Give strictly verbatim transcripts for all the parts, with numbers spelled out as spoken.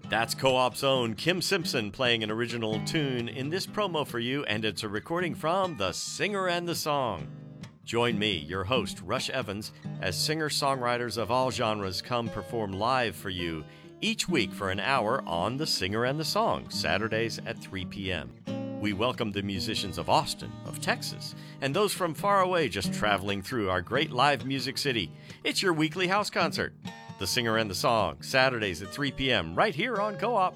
That's Co-op's own Kim Simpson playing an original tune in this promo for you, and it's a recording from The Singer and the Song. Join me, your host, Rush Evans, as singer-songwriters of all genres come perform live for you each week for an hour on The Singer and the Song, Saturdays at three p.m. We welcome the musicians of Austin, of Texas, and those from far away just traveling through our great live music city. It's your weekly house concert. The Singer and the Song, Saturdays at three p.m. right here on Co-op.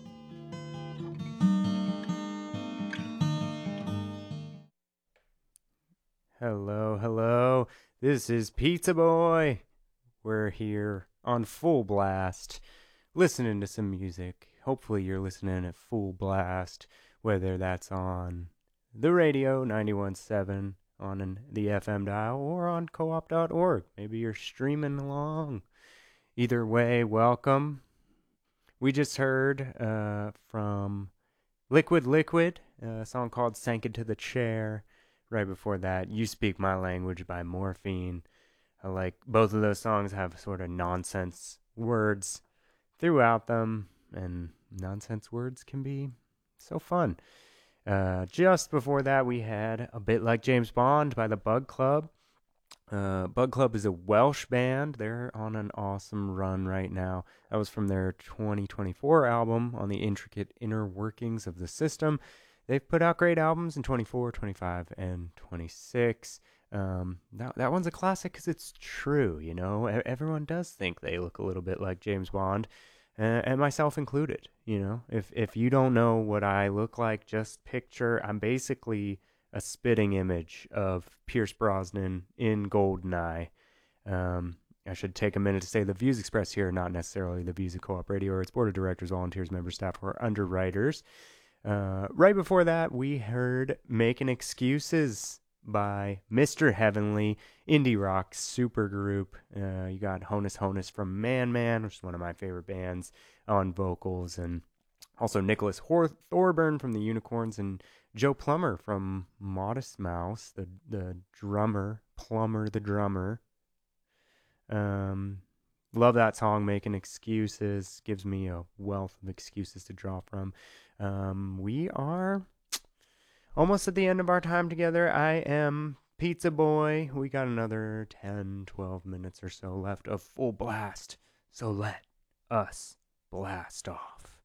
Hello, hello. This is Pizza Boy. We're here on full blast, listening to some music. Hopefully you're listening at full blast, whether that's on the radio, ninety-one point seven, on an, the F M dial, or on co op dot org. Maybe you're streaming along. Either way, welcome. We just heard uh, from Liquid Liquid, a song called Sank Into the Chair. Right before that, You Speak My Language by Morphine. I like both of those songs have sort of nonsense words throughout them, and nonsense words can be so fun. Uh, just before that, we had A Bit Like James Bond by the Bug Club. Uh, Bug Club is a Welsh band. They're on an awesome run right now. That was from their twenty twenty-four album, On the Intricate Inner Workings of the System. They've put out great albums in twenty-four, twenty-five, and twenty-six. Um, that, that one's a classic because it's true, you know. Everyone does think they look a little bit like James Bond, uh, and myself included, you know. If, if you don't know what I look like, just picture I'm basically a spitting image of Pierce Brosnan in GoldenEye. Um, I should take a minute to say the views expressed here are not necessarily the views of Co-op Radio or its board of directors, volunteers, members, staff, or underwriters. Uh, right before that, we heard Making Excuses by Mister Heavenly, indie rock supergroup. Uh, you got Honus Honus from Man Man, which is one of my favorite bands, on vocals, and also Nicholas Hor- Thorburn from the Unicorns, and Joe Plummer from Modest Mouse, the the drummer, Plummer the drummer. Um, love that song, Making Excuses. Gives me a wealth of excuses to draw from. Um, we are almost at the end of our time together. I am Pizza Boy. We got another ten, twelve minutes or so left of full blast. So let us blast off.